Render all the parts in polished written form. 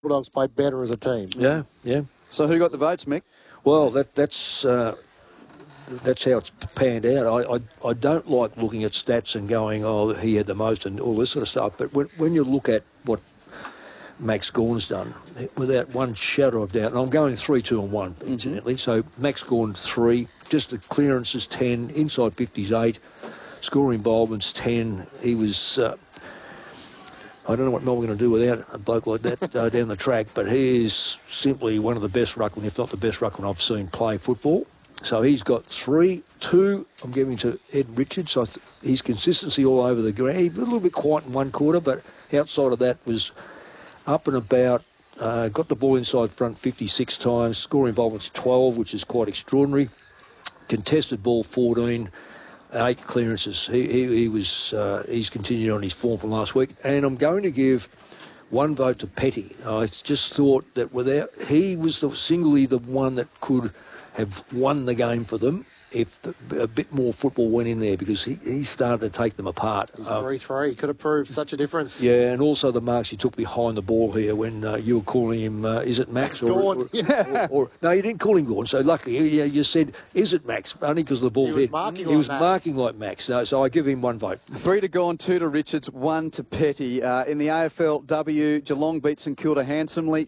Bulldogs played better as a team. Yeah. So who got the votes, Mick? Well, that's how it's panned out. I don't like looking at stats and going, oh, he had the most and all this sort of stuff. But when you look at what Max Gawn's done, without one shadow of doubt, and I'm going 3, 2 and 1, incidentally. So Max Gawn 3, just the clearances 10, inside 50s 8, scoring involvements 10. He was... I don't know what Melbourne are going to do without a bloke like that down the track, but he is simply one of the best ruckmen, if not the best ruckman I've seen play football. So he's got 3, 2. I'm giving to Ed Richards. So his consistency all over the ground. A little bit quiet in one quarter, but outside of that was up and about. Got the ball inside front 56 times. Scoring involvements 12, which is quite extraordinary. Contested ball 14. 8 clearances. He's continued on his form from last week, and I'm going to give 1 vote to Petty. I just thought that he was singly the one that could have won the game for them if a bit more football went in there, because he started to take them apart. He's 3-3. Could have proved such a difference. Yeah, and also the marks he took behind the ball here when you were calling him, is it Max? Gawn. Or no, you didn't call him Gawn. So luckily, you said, is it Max? Only because of the ball he hit. Was marking like Max. So I give him 1 vote. 3 to Gawn, 2 to Richards, 1 to Petty. In the AFLW, Geelong beat St Kilda handsomely,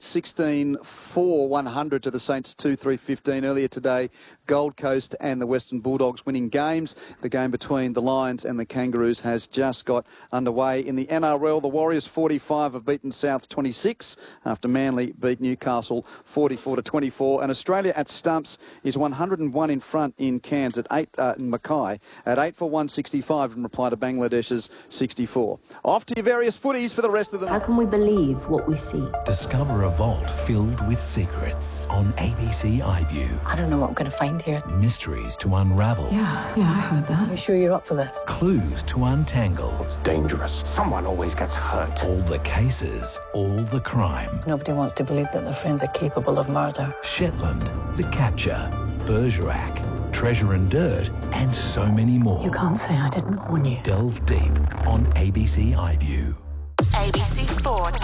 16-4-100 to the Saints, 2-3-15 earlier today. Gold Coast and the Western Bulldogs winning games. The game between the Lions and the Kangaroos has just got underway. In the NRL, the Warriors 45 have beaten Souths 26 after Manly beat Newcastle 44-24. And Australia at stumps is 101 in front in Cairns at 8 in Mackay at 8 for 165 in reply to Bangladesh's 64. Off to your various footies for the rest of the night. How can we believe what we see? Discover a vault filled with secrets on ABC iView. I don't know what I'm going to find here. Mysteries to unravel. Yeah, I heard that. Are you sure you're up for this? Clues to untangle. It's dangerous. Someone always gets hurt. All the cases, all the crime. Nobody wants to believe that their friends are capable of murder. Shetland, The Capture, Bergerac, Treasure and Dirt, and so many more. You can't say I didn't warn you. Delve deep on ABC iView. ABC Sport.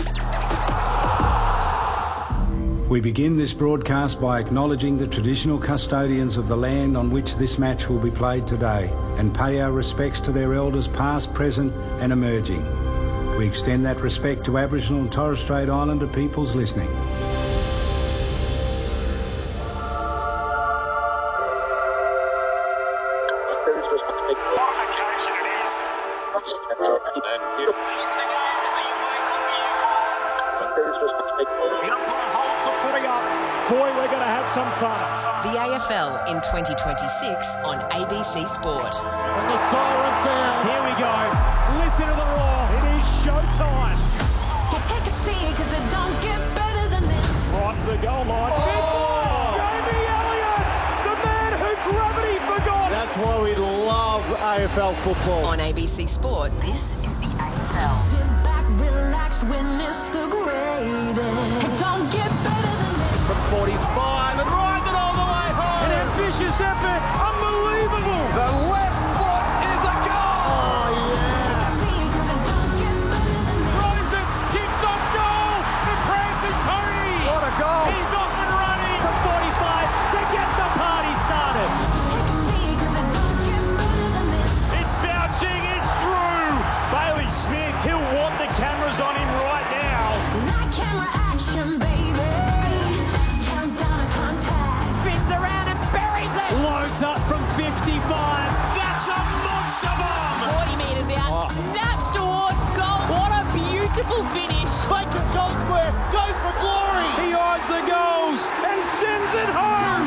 We begin this broadcast by acknowledging the traditional custodians of the land on which this match will be played today and pay our respects to their elders past, present and emerging. We extend that respect to Aboriginal and Torres Strait Islander peoples listening. Some fun. The AFL in 2026 on ABC Sport. And the siren sound. Here we go. Listen to the roar. It is showtime. Hey, take a seat, because it don't get better than this. Right to the goal line. Jamie Elliott, the man who gravity forgot. That's why we love AFL football. On ABC Sport, this is the AFL. Sit back, relax, witness the greatest. It don't get better than this. From 45 and rides it all the way home. An ambitious effort. Unbelievable. The left foot is a goal. Oh, yeah. Take a seat, because it don't get better than this. Drives it, kicks off goal. The prancing pony. What a goal. He's off and running from 45 to get the party started. Take a seat, because it don't get better than this. It's bouncing, it's through. Bailey Smith, he'll want the cameras on him right now. Like camera action, baby. Countdown to contact. Spins around and buries it. Loads up from 55. That's a monster bomb. 40 metres out, snaps towards goal. What a beautiful finish. Bacon goal square, goes for glory. He eyes the goals and sends it home.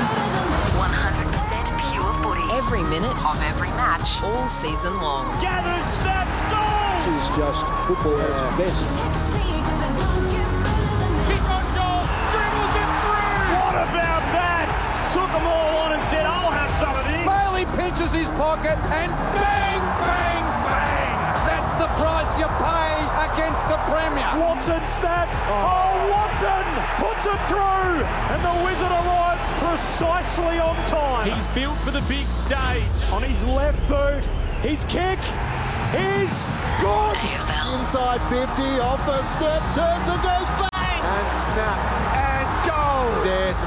100% pure footy. Every minute of every match, all season long. Gathers, snaps, goal. It's just football at its best. Take a seat, because it don't get better than this. Kick on goal, dribbles it through. What about that? Took them all on and said, I'll have some of this. Bailey pinches his pocket and bang, bang, bang. That's the price you pay against the Premier. Watson snaps. Oh, Watson puts it through. And the Wizard arrives precisely on time. He's built for the big stage. On his left boot, his kick is good. AFL. Inside 50, off a step, turns and goes back.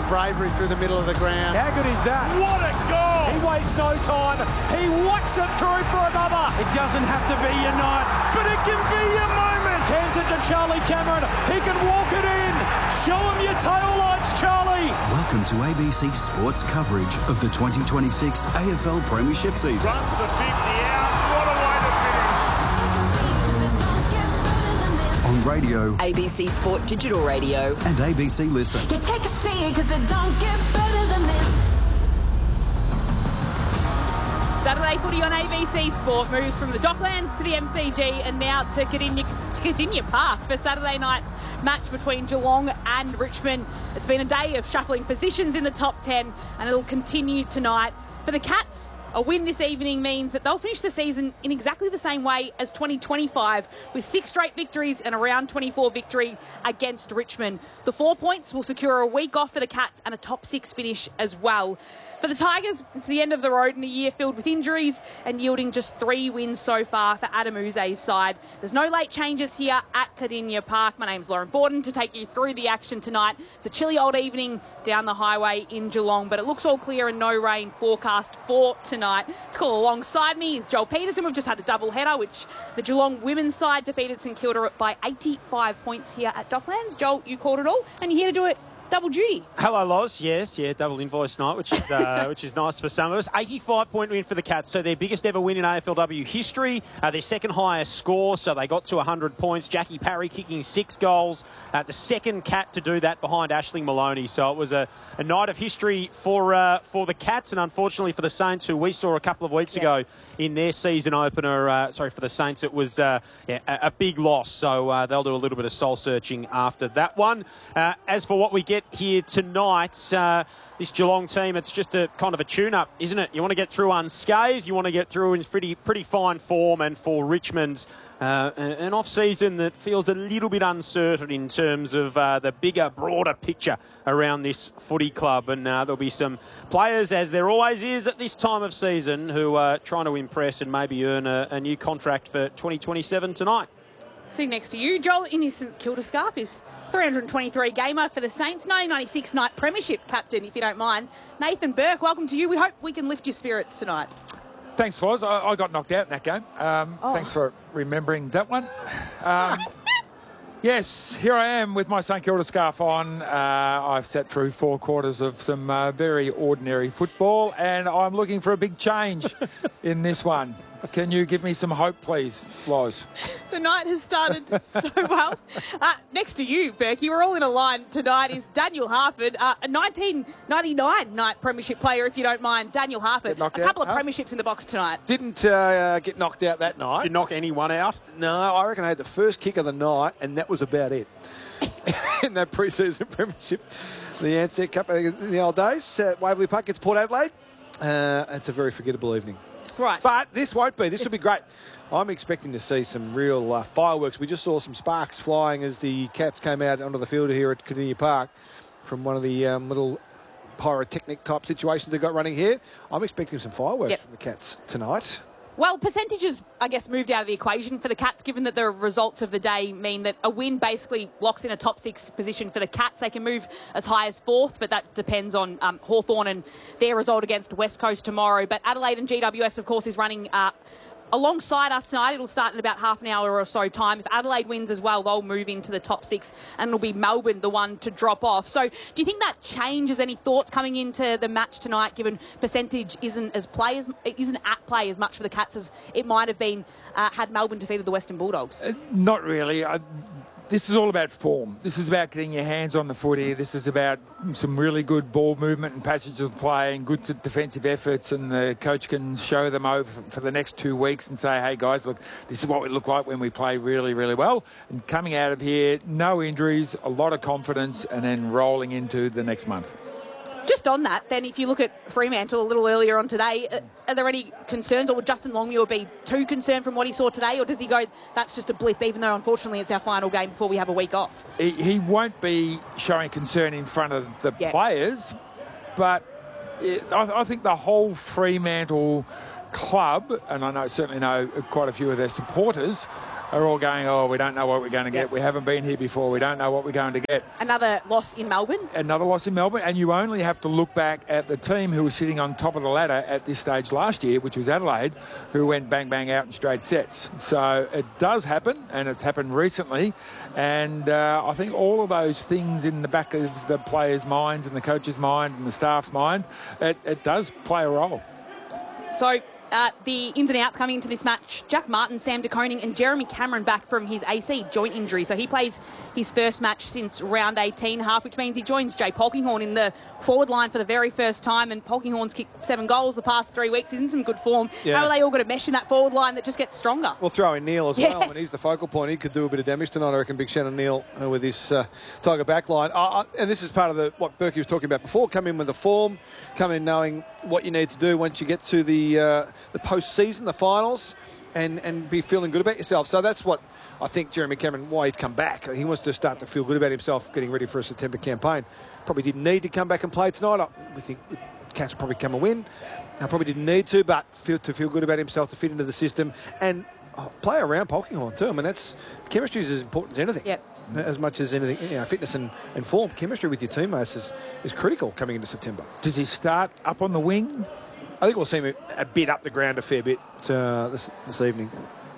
bravery through the middle of the ground. How good is that? What a goal! He wastes no time. He whacks it through for another. It doesn't have to be your night, but it can be your moment. Hands it to Charlie Cameron. He can walk it in. Show him your tail lights, Charlie. Welcome to ABC Sports coverage of the 2026 AFL Premiership season. Runs the 50 out. What a way to finish. On radio, ABC Sport Digital Radio, and ABC Listen. You take a seat, cause it don't get better than this. Saturday footy on ABC Sport moves from the Docklands to the MCG and now to Cardinia Park for Saturday night's match between Geelong and Richmond. It's been a day of shuffling positions in the top 10 and it'll continue tonight. For the Cats, a win this evening means that they'll finish the season in exactly the same way as 2025 with 6 straight victories and a round 24 victory against Richmond. The 4 points will secure a week off for the Cats and a top 6 finish as well. For the Tigers, it's the end of the road in a year filled with injuries and yielding just 3 wins so far for Adam Uze's side. There's no late changes here at Cardinia Park. My name's Lauren Borden to take you through the action tonight. It's a chilly old evening down the highway in Geelong, but it looks all clear and no rain forecast for tonight. To call alongside me is Joel Peterson. We've just had a double header, which the Geelong women's side defeated St Kilda by 85 points here at Docklands. Joel, you called it all, and you're here to do it double duty. Hello, Loz. Yes, double invoice night, which is nice for some of us. 85-point win for the Cats, so their biggest ever win in AFLW history. Their second highest score, so they got to 100 points. Jackie Parry kicking 6 goals. The second Cat to do that behind Aisling Maloney. So it was a night of history for the Cats, and unfortunately for the Saints, who we saw a couple of weeks ago in their season opener. For the Saints, it was a big loss. So they'll do a little bit of soul searching after that one. As for what we get here tonight, this Geelong team, it's just a kind of a tune-up, isn't it? You want to get through unscathed, you want to get through in pretty fine form, and for Richmond, an off-season that feels a little bit uncertain in terms of the bigger, broader picture around this footy club. And there'll be some players, as there always is at this time of season, who are trying to impress and maybe earn a new contract for 2027 tonight. Sitting next to you, Joel, in his St Kilda scarf is 323 gamer for the Saints, 1996 night premiership captain, if you don't mind. Nathan Burke, welcome to you. We hope we can lift your spirits tonight. Thanks, Loz. I got knocked out in that game. Thanks for remembering that one. Yes, here I am with my St Kilda scarf on. I've sat through 4 quarters of some very ordinary football, and I'm looking for a big change in this one. Can you give me some hope, please, Loz? The night has started so well. Next to you, Berkey, we're all in a line tonight, is Daniel Harford, a 1999 night premiership player, if you don't mind. Daniel Harford, a couple of premierships in the box tonight. Didn't get knocked out that night. Did knock anyone out? No, I reckon I had the first kick of the night, and that was about it. In that pre-season premiership, the Ansett Cup in the old days, Waverley Park gets Port Adelaide. It's a very forgettable evening. Right. But this won't be. This will be great. I'm expecting to see some real fireworks. We just saw some sparks flying as the Cats came out onto the field here at Cardinia Park from one of the little pyrotechnic type situations they've got running here. I'm expecting some fireworks from the Cats tonight. Well, percentages, I guess, moved out of the equation for the Cats, given that the results of the day mean that a win basically locks in a top 6 position for the Cats. They can move as high as 4th, but that depends on Hawthorn and their result against West Coast tomorrow. But Adelaide and GWS, of course, is running alongside us tonight. It'll start in about half an hour or so time. If Adelaide wins as well, they'll move into the top 6, and it'll be Melbourne the one to drop off. So do you think that changes any thoughts coming into the match tonight, given percentage isn't at play as much for the Cats as it might have been had Melbourne defeated the Western Bulldogs? Not really. This is all about form. This is about getting your hands on the footy. This is about some really good ball movement and passage of play and good defensive efforts, and the coach can show them over for the next 2 weeks and say, hey, guys, look, this is what we look like when we play really, really well. And coming out of here, no injuries, a lot of confidence, and then rolling into the next month. Just on that, then, if you look at Fremantle a little earlier on today, are there any concerns, or would Justin Longmuir be too concerned from what he saw today, or does he go, that's just a blip, even though, unfortunately, it's our final game before we have a week off? He won't be showing concern in front of the players, but I think the whole Fremantle club, and I certainly know quite a few of their supporters, are all going, oh, we don't know what we're going to get. We haven't been here before. We don't know what we're going to get. Another loss in Melbourne. Another loss in Melbourne. And you only have to look back at the team who was sitting on top of the ladder at this stage last year, which was Adelaide, who went bang, bang out in straight sets. So it does happen, and it's happened recently. And I think all of those things in the back of the players' minds and the coach's mind and the staff's mind, it does play a role. So the ins and outs coming into this match, Jack Martin, Sam De Koning and Jeremy Cameron back from his AC joint injury. So he plays his first match since round 18 half, which means he joins Jay Polkinghorne in the forward line for the very first time. And Polkinghorne's kicked 7 goals the past 3 weeks. He's in some good form. Yeah. How are they all going to mesh in that forward line that just gets stronger? We'll throw in Neil as well. And he's the focal point. He could do a bit of damage tonight, I reckon, Big Shannon Neil with his Tiger back line. And this is part of what Berkey was talking about before. Come in with the form, come in knowing what you need to do once you get to the post-season, the finals, and be feeling good about yourself. So that's what I think Jeremy Cameron, why he's come back. He wants to start to feel good about himself, getting ready for a September campaign. Probably didn't need to come back and play tonight. We think the Cats will probably come and win. I probably didn't need to, but to feel good about himself, to fit into the system, and play around Polkinghorne too. I mean, chemistry is as important as anything. Yep. As much as anything, fitness and form, chemistry with your teammates is critical coming into September. Does he start up on the wing? I think we'll see him a bit up the ground a fair bit this evening.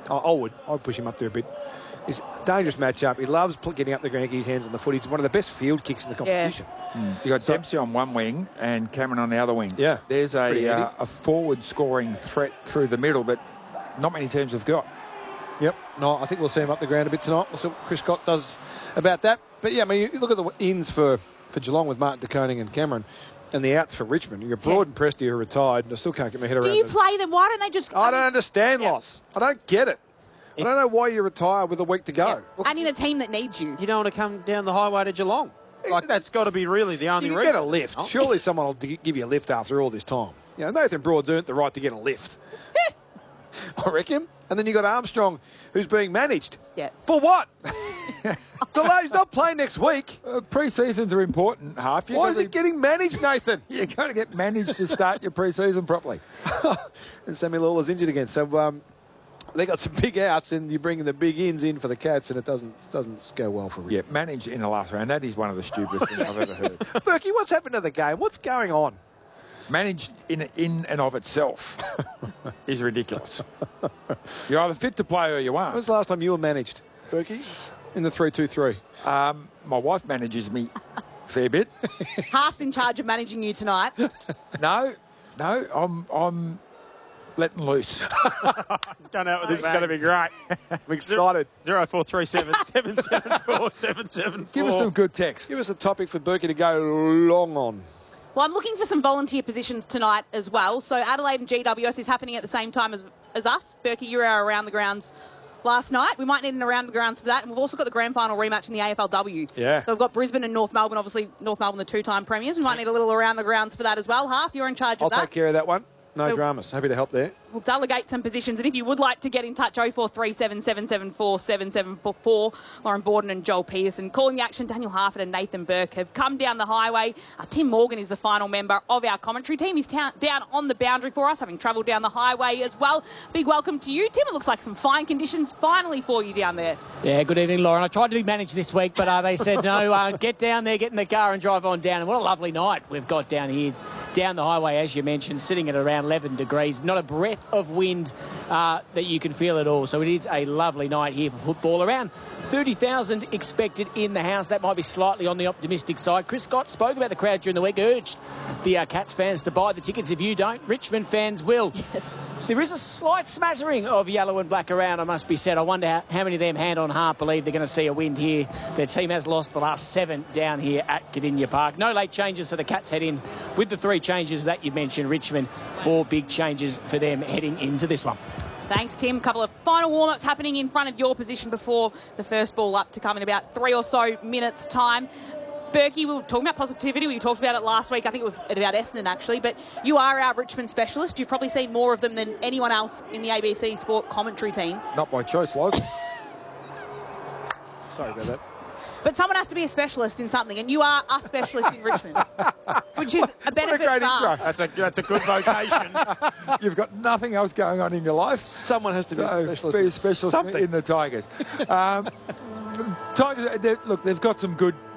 I'd push him up there a bit. It's a dangerous matchup. He loves getting up the ground, getting his hands on the foot. He's one of the best field kicks in the competition. Yeah. You got Dempsey on one wing and Cameron on the other wing. Yeah, there's a forward scoring threat through the middle that not many teams have got. Yep. No, I think we'll see him up the ground a bit tonight. We'll see what Chris Scott does about that. But yeah, I mean, you look at the ins for Geelong with Martin De Koning and Cameron. And the outs for Richmond. You're Broad and Presty who are retired, and I still can't get my head around it. Do you play them? Why don't they just... I don't understand, Loss. I don't get it. I don't know why you retire with a week to go. Yeah. And in a team that needs you. You don't want to come down the highway to Geelong. Like, that's got to be really the only reason. You get a lift. Oh. Surely someone will give you a lift after all this time. You know, Nathan Broad's earned the right to get a lift. I reckon. And then you got Armstrong, who's being managed. Yeah. For what? He's not playing next week. Pre-seasons are important, Half. Why is it getting managed, Nathan? You're going to get managed to start your pre-season properly. And Sammy Lawler's injured again. So they got some big outs, and you bring the big ins in for the Cats, and it doesn't go well for Richmond. Yeah, managed in the last round. That is one of the stupidest things I've ever heard. Berkey, what's happened to the game? What's going on? Managed in and of itself is ridiculous. You're either fit to play or you aren't. When was the last time you were managed, Berkey? In the 3-2-3. My wife manages me a fair bit. Half's in charge of managing you tonight. No, I'm letting loose. He's going out with this. It's going to be great. I'm excited. 0437 774 774. Give us some good text. Give us a topic for Berkey to go long on. Well, I'm looking for some volunteer positions tonight as well. So Adelaide and GWS is happening at the same time as us. Berkey, you were around the grounds last night. We might need an around the grounds for that. And we've also got the grand final rematch in the AFLW. Yeah. So we've got Brisbane and North Melbourne. Obviously, North Melbourne, the two-time premiers. We might need a little around the grounds for that as well. Half, you're in charge of that. I'll take care of that one. No dramas. Happy to help there. We'll delegate some positions. And if you would like to get in touch, 0437 774 774. Lauren Borden and Joel Pearson calling the action. Daniel Harford and Nathan Burke have come down the highway. Tim Morgan is the final member of our commentary team. He's down on the boundary for us, having travelled down the highway as well. Big welcome to you, Tim. It looks like some fine conditions finally for you down there. Yeah, good evening, Lauren. I tried to be managed this week, but they said no, get down there, get in the car and drive on down. And what a lovely night we've got down here. Down the highway, as you mentioned, sitting at around 11 degrees. Not a breath of wind that you can feel at all. So it is a lovely night here for football. Around 30,000 expected in the house. That might be slightly on the optimistic side. Chris Scott spoke about the crowd during the week, urged the Cats fans to buy the tickets. If you don't, Richmond fans will. Yes. There is a slight smattering of yellow and black around, I must be said. I wonder how many of them hand on heart believe they're going to see a wind here. Their team has lost the last 7 down here at Kardinia Park. No late changes, so the Cats head in with the 3 changes that you mentioned. Richmond, 4 big changes for them heading into this one. Thanks, Tim. A couple of final warm-ups happening in front of your position before the first ball up to come in about 3 or so minutes' time. Berkey, we were talking about positivity. We talked about it last week. I think it was about Essendon, actually. But you are our Richmond specialist. You've probably seen more of them than anyone else in the ABC Sport commentary team. Not by choice, Loz. Sorry about that. But someone has to be a specialist in something, and you are a specialist in Richmond, which is a benefit for us. That's a good vocation. You've got nothing else going on in your life. Someone has to be a specialist. Be a specialist in the Tigers. Tigers, they've got some good